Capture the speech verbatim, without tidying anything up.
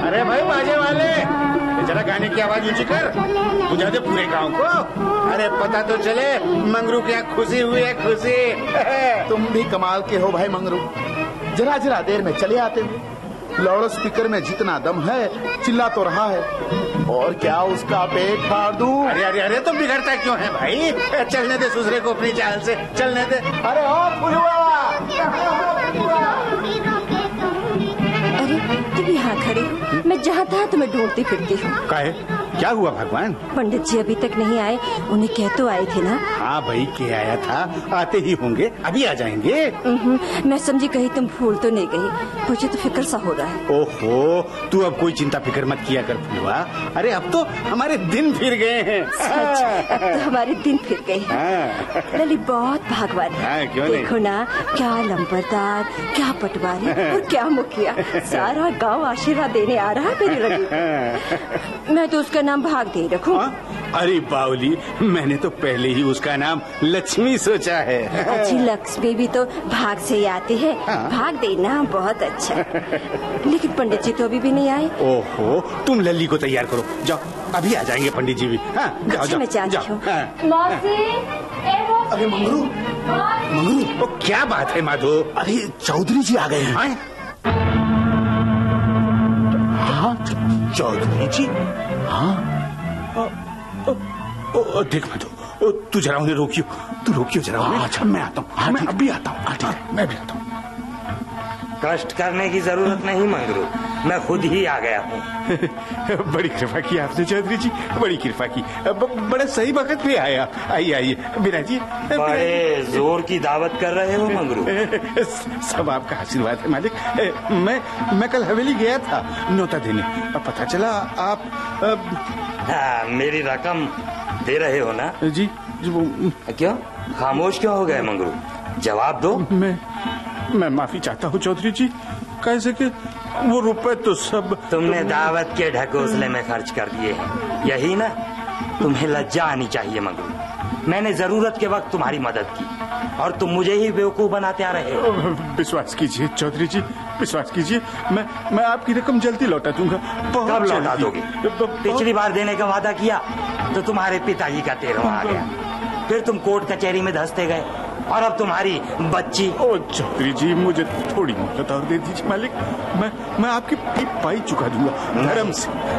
अरे भाई बाजे वाले, जरा गाने की आवाज ऊंची कर, बुझा दे पूरे गांव को। अरे पता तो चले मंगरू की यहाँ खुशी हुई है, खुशी। तुम भी कमाल के हो भाई मंगरू, जरा जरा देर में चले आते हो। लाउड स्पीकर में जितना दम है चिल्ला तो रहा है, और क्या उसका पेट फाड़ दूं? अरे अरे अरे तुम बिगड़ता क्यों है भाई? चलने दे दूसरे को अपनी चाल से, चलने दे। अरे ओ फुलवा, अरे तुम यहाँ खड़े हो, मैं जहाँ था तुम्हें ढूंढती फिरती हूँ। काहे? क्या हुआ भगवान? पंडित जी अभी तक नहीं आए, उन्हें कह तो आए थे ना? हाँ भाई के आया था, आते ही होंगे, अभी आ जाएंगे। मैं समझी कहीं तुम भूल तो नहीं गई, मुझे तो फिक्र सा हो रहा है। ओहो, तू अब कोई चिंता फिक्र मत किया कर फुलवा। अरे अब तो हमारे दिन फिर गए हैं। सच, अब तो हमारे दिन फिर गए हैं। लली बहुत भागवान है। क्यों नहीं? देखो ना, क्या लंबरदार, क्या पटवारी और क्या मुखिया, सारा गांव आशीर्वाद देने आ रहा है मेरी लली। मैं तो उसका नाम भाग दे रखूं। अरे बावली, मैंने तो पहले ही उसका नाम लक्ष्मी सोचा है। अच्छी लक्ष्मी भी तो भाग से ही आती है। हाँ? भाग देना बहुत अच्छा। लेकिन पंडित जी तो अभी भी नहीं आए। ओहो, तुम लल्ली को तैयार करो, जाओ, अभी आ जाएंगे पंडित जी भी। हाँ, जाओ, अच्छा, जाओ, मैं जानती हूँ। मौसी, ए मौसी। अरे मंगरू, मंगरू, ओ, क्या बात है माधो? अरे चौधरी जी आ गए हैं। हाँ, चौधरी जी? हाँ ओ, ओ, देख माधो, तू जरा उन्हें रोकियो, तू रोकियो जरा उन्हें। अच्छा, मैं आता हूँ, मैं अभी आता हूँ। मैं भी आता हूँ। कष्ट करने की जरूरत नहीं मंगरू, मैं खुद ही आ गया हूँ। बड़ी कृपा की आपने चौधरी जी, बड़ी कृपा की। ब, बड़ा सही वक्त पे आया। आइए आइए बिना जी। बड़े जोर की दावत कर रहे हो मंगरू। सब आपका आशीर्वाद है मालिक। मैं मैं कल हवेली गया था न्योता देने, पता चला आप हाँ, मेरी रकम दे रहे हो ना? जी, जी वो, क्यों खामोश क्यों हो गए मंगरू? जवाब दो। मैं मैं माफी चाहता हूँ चौधरी जी, कैसे कि वो रुपए तो सब तुमने दावत के ढकोसले में खर्च कर दिए हैं, यही ना? तुम्हें लज्जा आनी चाहिए मंगरू। मैंने जरूरत के वक्त तुम्हारी मदद की और तुम मुझे ही बेवकूफ बनाते आ रहे हो। विश्वास कीजिए चौधरी जी, विश्वास कीजिए, मैं मैं आपकी रकम जल्दी लौटा दूंगा। कब लौटा दोगे? पिछली बार देने का वादा किया तो तुम्हारे पिताजी का तेरहवां आ गया, फिर तुम कोर्ट कचहरी में धंसते गए, और अब तुम्हारी बच्ची। ओ चौधरी जी, मुझे थोड़ी मोहलत और दे दीजिए मालिक, मैं मैं आपकी फी पाई चुका दूंगा धर्म से।